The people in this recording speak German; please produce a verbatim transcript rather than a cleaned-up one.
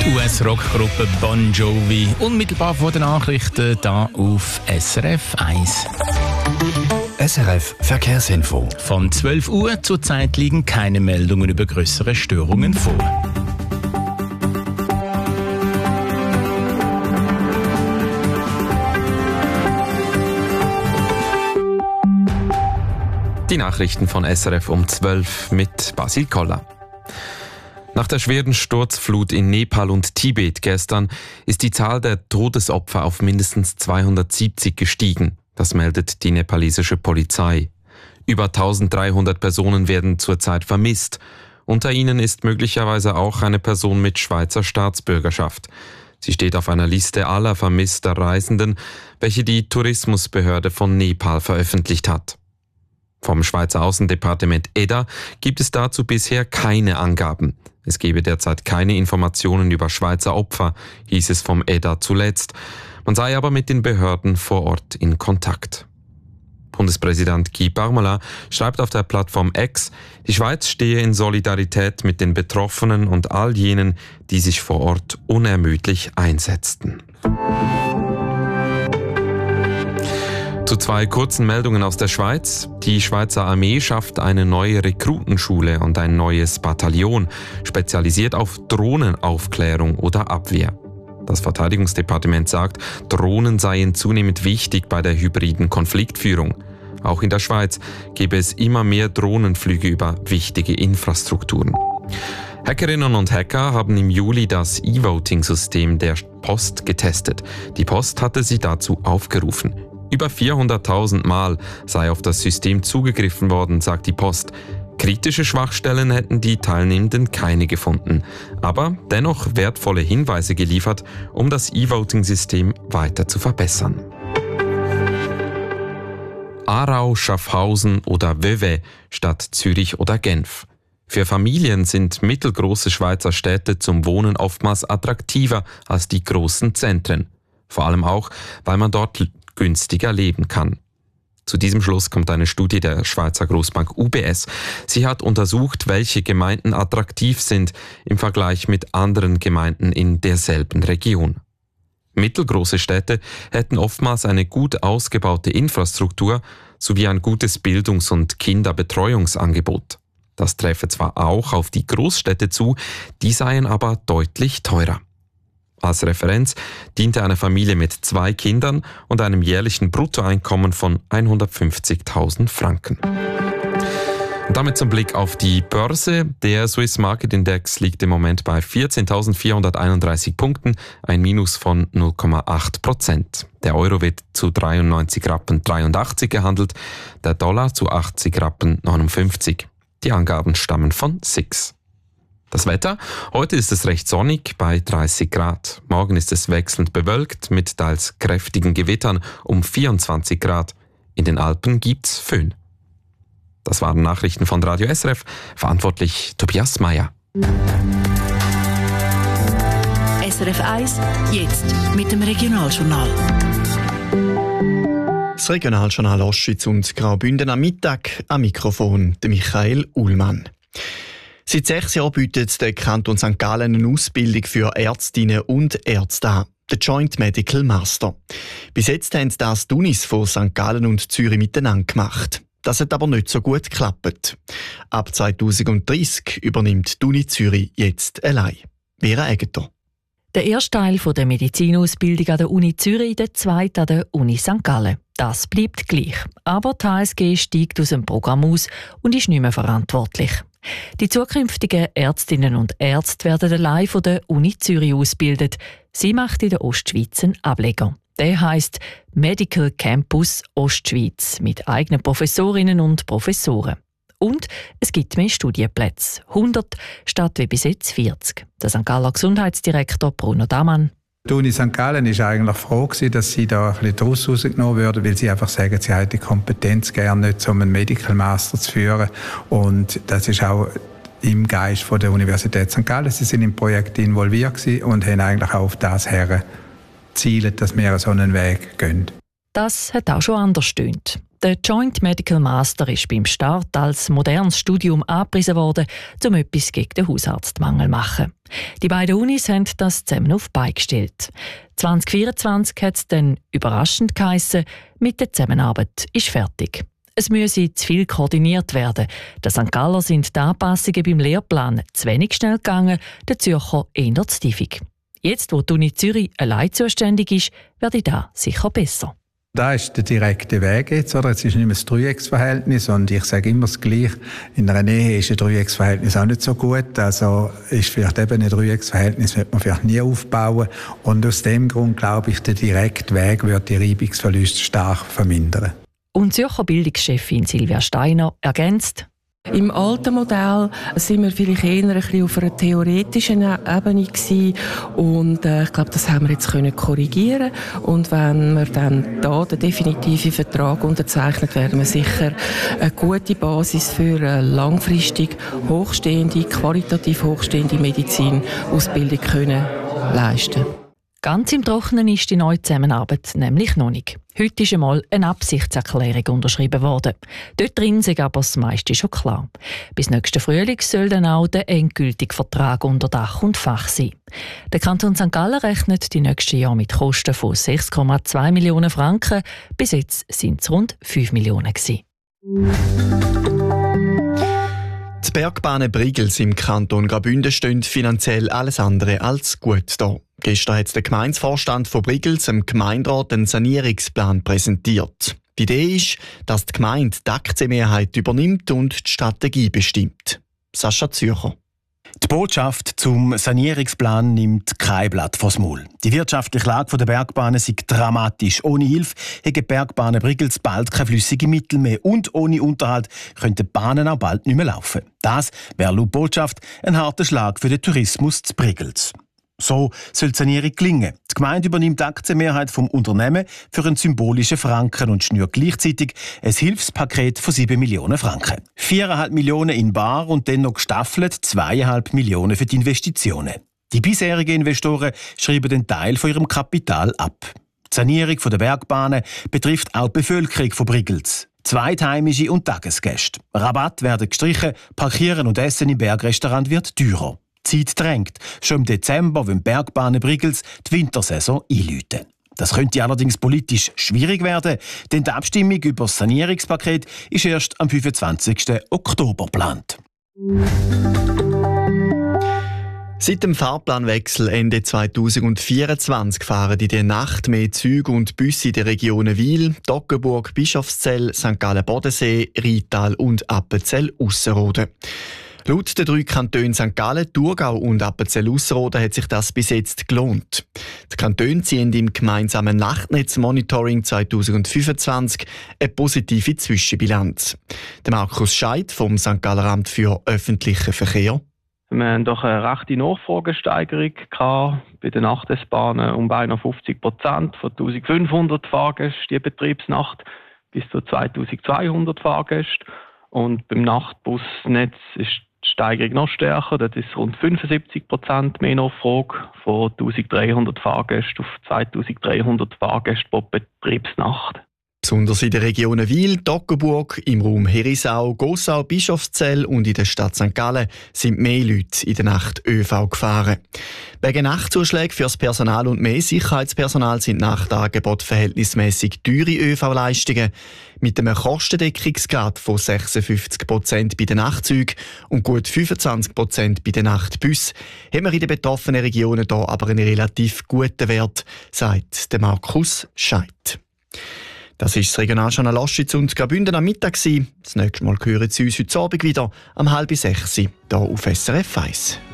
U S-Rockgruppe Bon Jovi. Unmittelbar vor den Nachrichten da auf S R F eins. S R F Verkehrsinfo. Von zwölf Uhr zurzeit liegen keine Meldungen über größere Störungen vor. Die Nachrichten von S R F um zwölf mit Basil Koller. Nach der schweren Sturzflut in Nepal und Tibet gestern ist die Zahl der Todesopfer auf mindestens zweihundertsiebzig gestiegen. Das meldet die nepalesische Polizei. Über eintausenddreihundert Personen werden zurzeit vermisst. Unter ihnen ist möglicherweise auch eine Person mit Schweizer Staatsbürgerschaft. Sie steht auf einer Liste aller vermisster Reisenden, welche die Tourismusbehörde von Nepal veröffentlicht hat. Vom Schweizer Außendepartement E D A gibt es dazu bisher keine Angaben. Es gebe derzeit keine Informationen über Schweizer Opfer, hieß es vom E D A zuletzt. Man sei aber mit den Behörden vor Ort in Kontakt. Bundespräsident Guy Parmelin schreibt auf der Plattform X, die Schweiz stehe in Solidarität mit den Betroffenen und all jenen, die sich vor Ort unermüdlich einsetzten. Zu zwei kurzen Meldungen aus der Schweiz. Die Schweizer Armee schafft eine neue Rekrutenschule und ein neues Bataillon, spezialisiert auf Drohnenaufklärung oder Abwehr. Das Verteidigungsdepartement sagt, Drohnen seien zunehmend wichtig bei der hybriden Konfliktführung. Auch in der Schweiz gäbe es immer mehr Drohnenflüge über wichtige Infrastrukturen. Hackerinnen und Hacker haben im Juli das E-Voting-System der Post getestet. Die Post hatte sie dazu aufgerufen. Über vierhunderttausend Mal sei auf das System zugegriffen worden, sagt die Post. Kritische Schwachstellen hätten die Teilnehmenden keine gefunden, aber dennoch wertvolle Hinweise geliefert, um das E-Voting-System weiter zu verbessern. Aarau, Schaffhausen oder Vevey statt Zürich oder Genf. Für Familien sind mittelgroße Schweizer Städte zum Wohnen oftmals attraktiver als die großen Zentren. Vor allem auch, weil man dort günstiger leben kann. Zu diesem Schluss kommt eine Studie der Schweizer Grossbank U B S. Sie hat untersucht, welche Gemeinden attraktiv sind im Vergleich mit anderen Gemeinden in derselben Region. Mittelgroße Städte hätten oftmals eine gut ausgebaute Infrastruktur sowie ein gutes Bildungs- und Kinderbetreuungsangebot. Das treffe zwar auch auf die Großstädte zu, die seien aber deutlich teurer. Als Referenz diente eine Familie mit zwei Kindern und einem jährlichen Bruttoeinkommen von hundertfünfzigtausend Franken. Und damit zum Blick auf die Börse. Der Swiss Market Index liegt im Moment bei vierzehntausendvierhunderteinunddreißig Punkten, ein Minus von null Komma acht Prozent. Der Euro wird zu dreiundneunzig Rappen dreiundachtzig gehandelt, der Dollar zu achtzig Rappen neunundfünfzig. Die Angaben stammen von S I X. Das Wetter? Heute ist es recht sonnig bei dreißig Grad. Morgen ist es wechselnd bewölkt mit teils kräftigen Gewittern um vierundzwanzig Grad. In den Alpen gibt's Föhn. Das waren Nachrichten von Radio S R F. Verantwortlich Tobias Meyer. S R F eins, jetzt mit dem Regionaljournal. Das Regionaljournal Ostschweiz und Graubünden am Mittag, am Mikrofon der Michael Ullmann. Seit sechs Jahren bietet der Kanton Sankt Gallen eine Ausbildung für Ärztinnen und Ärzte an, der Joint Medical Master. Bis jetzt haben das die Unis von Sankt Gallen und Zürich miteinander gemacht. Das hat aber nicht so gut geklappt. Ab zweitausenddreißig übernimmt die Uni Zürich jetzt allein. Vera Egger. Der erste Teil der Medizinausbildung an der Uni Zürich, der zweite an der Uni Sankt Gallen. Das bleibt gleich. Aber die H S G steigt aus dem Programm aus und ist nicht mehr verantwortlich. Die zukünftigen Ärztinnen und Ärzte werden allein von der Uni Zürich ausgebildet. Sie macht in der Ostschweiz einen Ableger. Der heisst Medical Campus Ostschweiz mit eigenen Professorinnen und Professoren. Und es gibt mehr Studienplätze, hundert statt wie bis jetzt vierzig. Der Sankt Galler Gesundheitsdirektor Bruno Damann. Die Uni Sankt Gallen war eigentlich froh, dass sie da ein bisschen daraus rausgenommen würden, weil sie einfach sagen, sie haben die Kompetenz gerne nicht, um einen Medical Master zu führen. Und das ist auch im Geist von der Universität Sankt Gallen. Sie sind im Projekt involviert gewesen und haben eigentlich auch auf das her gezielt, dass wir so einen Weg gehen. Das hat auch schon anders gestöhnt. Der Joint Medical Master ist beim Start als modernes Studium angepriesen worden, um etwas gegen den Hausarztmangel zu machen. Die beiden Unis haben das zusammen auf die Beine gestellt. zwanzig vierundzwanzig hat es dann überraschend geheissen, mit der Zusammenarbeit ist fertig. Es müsse zu viel koordiniert werden. Der Sankt Galler sind die Anpassungen beim Lehrplan zu wenig schnell gegangen, der Zürcher eher zu tiefig. Jetzt, wo die Uni Zürich allein zuständig ist, werde das sicher besser. Das ist der direkte Weg jetzt, oder? Jetzt ist nicht mehr das Dreiecksverhältnis und ich sage immer das Gleiche. In einer Ehe ist ein Dreiecksverhältnis auch nicht so gut. Also ist vielleicht eben ein Dreiecksverhältnis, wird man vielleicht nie aufbauen. Und aus dem Grund glaube ich, der direkte Weg wird die Reibungsverluste stark vermindern. Und Zürcher Bildungschefin Silvia Steiner ergänzt: Im alten Modell sind wir vielleicht eher ein bisschen auf einer theoretischen Ebene gewesen. Und äh, ich glaube, das haben wir jetzt können korrigieren. Und wenn wir dann da den definitiven Vertrag unterzeichnet, werden wir sicher eine gute Basis für eine langfristig hochstehende, qualitativ hochstehende Medizinausbildung können leisten. Ganz im Trockenen ist die neue Zusammenarbeit nämlich noch nicht. Heute ist einmal eine Absichtserklärung unterschrieben worden. Dort drin ist aber das meiste schon klar. Bis nächsten Frühling soll dann auch der endgültige Vertrag unter Dach und Fach sein. Der Kanton Sankt Gallen rechnet die nächsten Jahre mit Kosten von sechs Komma zwei Millionen Franken. Bis jetzt sind es rund fünf Millionen gewesen. Die Bergbahnen Brigels im Kanton Graubünden stehen finanziell alles andere als gut da. Gestern hat der Gemeindevorstand von Brigels dem Gemeinderat einen Sanierungsplan präsentiert. Die Idee ist, dass die Gemeinde die Aktienmehrheit übernimmt und die Strategie bestimmt. Sascha Zürcher. Die Botschaft zum Sanierungsplan nimmt kein Blatt vors Maul. Die wirtschaftliche Lage der Bergbahnen ist dramatisch. Ohne Hilfe hätten die Bergbahnen Brigels bald keine flüssigen Mittel mehr. Und ohne Unterhalt könnten die Bahnen auch bald nicht mehr laufen. Das wäre laut Botschaft ein harter Schlag für den Tourismus zu Brigels. So soll die Sanierung gelingen. Die Gemeinde übernimmt die Aktienmehrheit vom Unternehmen für einen symbolischen Franken und schnürt gleichzeitig ein Hilfspaket von sieben Millionen Franken. viereinhalb Millionen in bar und dann noch gestaffelt zweieinhalb Millionen für die Investitionen. Die bisherigen Investoren schreiben den Teil von ihrem Kapital ab. Die Sanierung der Bergbahnen betrifft auch die Bevölkerung von Brigels. Zweitheimische und Tagesgäste. Rabatt werden gestrichen, Parkieren und Essen im Bergrestaurant wird teurer. Die Zeit drängt. Schon im Dezember wollen Bergbahnen Brigels die Wintersaison einläuten. Das könnte allerdings politisch schwierig werden, denn die Abstimmung über das Sanierungspaket ist erst am fünfundzwanzigsten Oktober geplant. Seit dem Fahrplanwechsel Ende zweitausendvierundzwanzig fahren in der Nacht mehr Züge und Busse in den Regionen Wil, Toggenburg, Bischofszell, Sankt Gallen-Bodensee, Rital und Appenzell-Ausserrhoden. Laut den drei Kantonen Sankt Gallen, Thurgau und Appenzell-Ausserrhoden hat sich das bis jetzt gelohnt. Die Kantone ziehen im gemeinsamen Nachtnetzmonitoring zweitausendfünfundzwanzig eine positive Zwischenbilanz. Der Markus Scheid vom Sankt Galler Amt für öffentlichen Verkehr. Wir haben doch eine rechte Nachfragesteigerung gehabt bei den Nacht-S-Bahnen um beinahe fünfzig Prozent von eintausendfünfhundert Fahrgästen die Betriebsnacht bis zu zweitausendzweihundert Fahrgäste. Und beim Nachtbusnetz ist die Steigerung noch stärker. Das ist rund fünfundsiebzig Prozent mehr Nachfrage von eintausenddreihundert Fahrgästen auf zweitausenddreihundert Fahrgäste pro Betriebsnacht. Besonders in den Regionen Wil, Toggenburg, im Raum Herisau, Gossau, Bischofszell und in der Stadt Sankt Gallen sind mehr Leute in der Nacht ÖV gefahren. Wegen Nachtzuschlägen für das Personal und mehr Sicherheitspersonal sind Nachtangebote verhältnismäßig teure ÖV-Leistungen. Mit einem Kostendeckungsgrad von sechsundfünfzig Prozent bei den Nachtzügen und gut fünfundzwanzig Prozent bei den Nachtbussen haben wir in den betroffenen Regionen hier aber einen relativ guten Wert, sagt der Markus Scheid. Das ist das Regionaljournal Laschitz und Graubünden am Mittag. Das nächste Mal hören Sie uns heute Abend wieder am halb sechs hier auf S R F eins.